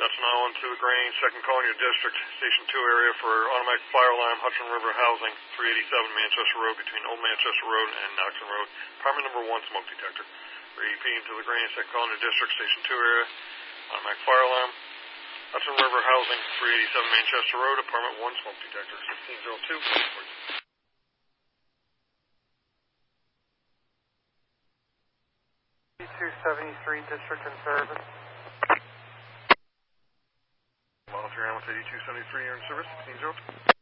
Hudson Island to the Grange, 2nd Colonial District, Station 2 area for automatic fire alarm, Hudson River housing, 387 Manchester Road between Old Manchester Road and Knoxon Road. Apartment number 1, smoke detector. Repeating to the Grange, 2nd Colonial District, Station 2 area, automatic fire alarm, Hudson River housing, 387 Manchester Road, apartment 1, smoke detector, 1602. 273 District in service. Monitor Hamilton 8273, you're in service, 1602.